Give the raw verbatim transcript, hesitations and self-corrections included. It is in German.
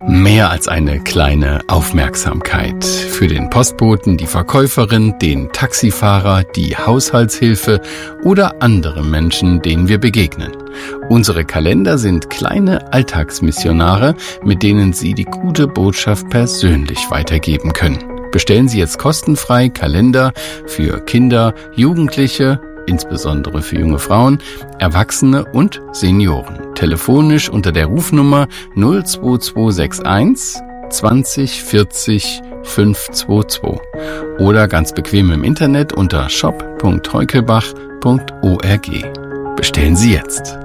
Mehr als eine kleine Aufmerksamkeit. Für den Postboten, die Verkäuferin, den Taxifahrer, die Haushaltshilfe oder andere Menschen, denen wir begegnen. Unsere Kalender sind kleine Alltagsmissionare, mit denen Sie die gute Botschaft persönlich weitergeben können. Bestellen Sie jetzt kostenfrei Kalender für Kinder, Jugendliche, insbesondere für junge Frauen, Erwachsene und Senioren. Telefonisch unter der Rufnummer null zwei zwei sechs eins zwanzig vierzig fünfhundertzweiundzwanzig oder ganz bequem im Internet unter shop punkt heukelbach punkt org. Bestellen Sie jetzt.